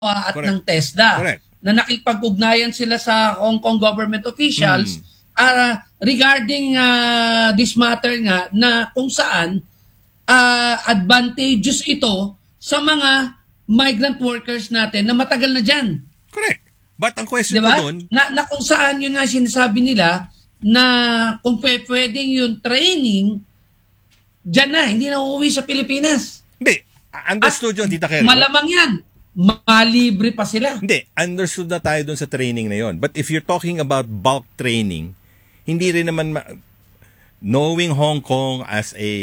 at Correct. ng TESDA Correct. na nakipag-ugnayan sila sa Hong Kong government officials regarding this matter nga na kung saan advantageous ito sa mga migrant workers natin na matagal na dyan. Correct. But ang question Diba? ko doon, Na kung saan yun nga sinasabi nila na kung pwedeng yung training dyan na, hindi na uuwi sa Pilipinas. hindi, understood yun, Tita Kero. Malamang yan. Malibre pa sila. Hindi, understood na tayo doon sa training na yon. But if you're talking about bulk training, hindi rin naman knowing Hong Kong as a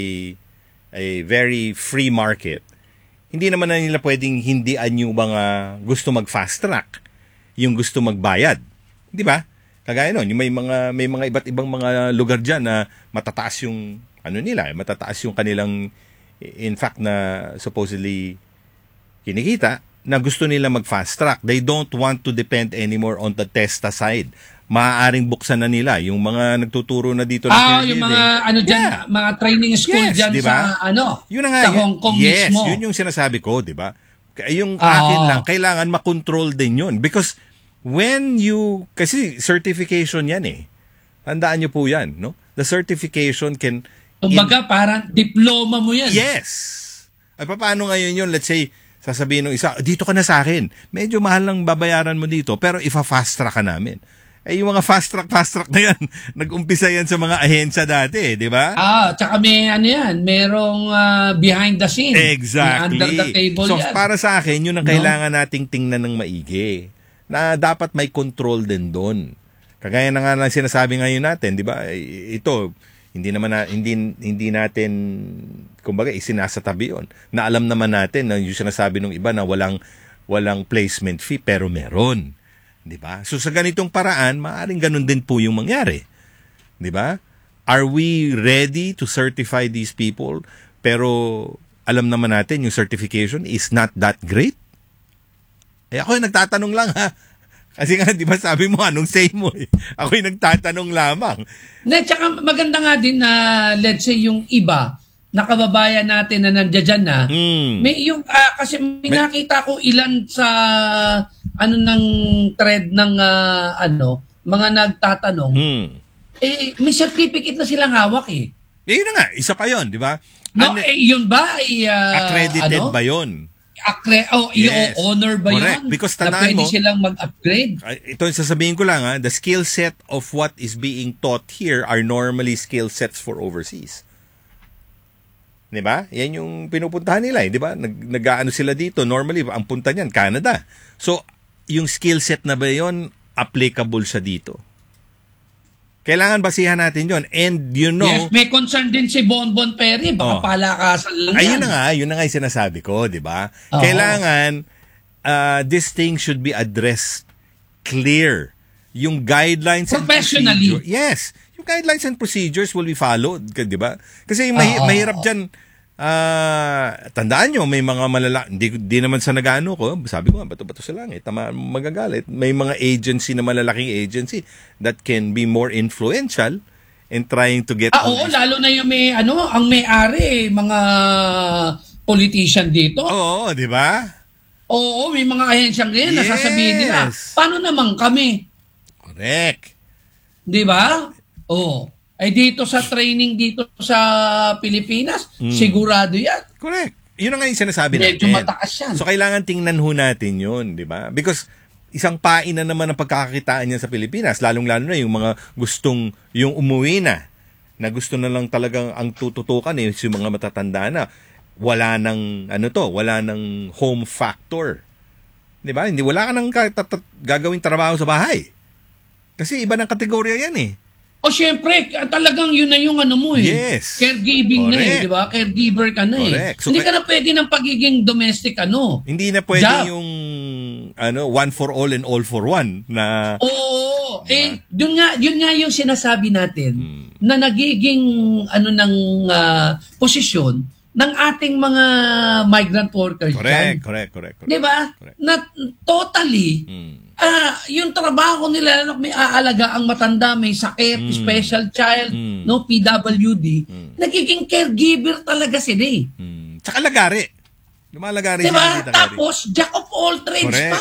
very free market, hindi naman na nila pwedeng hindian yung mga gusto mag-fast track, yung gusto magbayad. Di ba? Kagaya nun, yung may mga iba't ibang mga lugar dyan na matataas yung matataas yung kanilang, in fact, na supposedly kinikita, na gusto nila mag-fast track. They don't want to depend anymore on the TESTA side. Maaaring buksan na nila yung mga nagtuturo na dito. Yung mga dyan, mga training school dyan diba? sa yun na nga, sa Hong Kong mismo. Yun yung sinasabi ko, di ba? Yung akin lang, kailangan makontrol din yun. Because kasi certification yan eh. Tandaan nyo po yan, no? The certification can... Kumbaga, parang diploma mo yan. Yes. Ay, paano ngayon yun? Let's say, sasabihin ng isa, dito ka na sa akin. Medyo mahal lang babayaran mo dito, pero ifa-fast track ka namin. Yung mga fast track na yan, nag-umpisa yan sa mga ahensya dati, di ba? Tsaka may merong behind the scene. Exactly. May under the table so, yan. para sa akin, yun ang kailangan nating tingnan ng maigi. Na dapat may control din doon. Kagaya na nga lang sinasabi ngayon natin, di ba? Ito, hindi natin kumbaga isinasatabi yon. Na alam naman natin na yung sinasabi ng iba na walang placement fee pero meron. 'Di ba? So sa ganitong paraan, maaring ganun din po yung mangyari. 'Di ba? Are we ready to certify these people? Pero alam naman natin yung certification is not that great. Ako yung nagtatanong lang ha. Kasi nga, di ba sabi mo, anong say mo eh? Ako'y nagtatanong lamang. Tsaka maganda nga din na, let's say, yung iba, na kababayan natin na nandiyan na, may yung, kasi may nakita ko ilan sa, ng thread ng, mga nagtatanong, may certificate na silang hawak eh. Yun na nga, isa pa yun, di ba? Yun ba? Accredited ba yun? Yes. I-honor ba correct. yun? Because na pwede silang mag-upgrade? Ito yung sasabihin ko lang the skill set of what is being taught here are normally skill sets for overseas. Diba? Yan yung pinupuntahan nila di ba? Nag-aano sila dito. Normally, ang punta niyan, Canada. So, yung skill set na ba yun, applicable siya dito? Kailangan basihan natin yon. And yes, may concern din si Bonbon Perry. Baka palakasan lang yan. Yun na nga yung sinasabi ko, di ba? Kailangan, this thing should be addressed clear. Yung guidelines professionally. And procedures. Yes. Yung guidelines and procedures will be followed, di ba? Kasi mahirap dyan. Tandaan nyo, may mga hindi naman sa nag-ano ko, sabi ko, bato-bato sa langit, magagalit. May mga agency na malalaking agency that can be more influential in trying to get... lalo na yung ang may-ari, mga politician dito. Oo, di ba? Oo, may mga ahensyang ganyan na sasabihin nila, paano naman kami? Correct. Di ba? Oo. Ay dito sa training dito sa Pilipinas, sigurado yan. Correct. Yun ang nga yung sinasabi natin. Medyo mataas yan. So kailangan tingnan ho natin yun, di ba? Because isang pain na naman ang pagkakakitaan niya sa Pilipinas, lalong-lalo na yung mga gustong, yung umuwi na gusto na lang talagang ang tututukan yung mga matatanda na. Wala nang, wala nang home factor. Di ba? Wala ka nang gagawing trabaho sa bahay. Kasi iba ng kategorya yan eh. Siyempre, talagang yun na yung mo eh. Yes. Caregiving Correct. na eh, di ba? Caregiver ka na Correct. eh. So, hindi ka na pwede ng pagiging domestic Hindi na pwede job. yung one for all and all for one na... Oo. Diba? Yun nga yung sinasabi natin na nagiging ng posisyon ng ating mga migrant workers. Correct. Di ba? Na totally... yung trabaho nila, may aalaga ang matanda, may sakit, special child, PWD, nagiging caregiver talaga sila eh. Tsaka lagari. Lumalaga rin si Diba? Tita Carrie. Tapos, jack of all trades Correct. pa.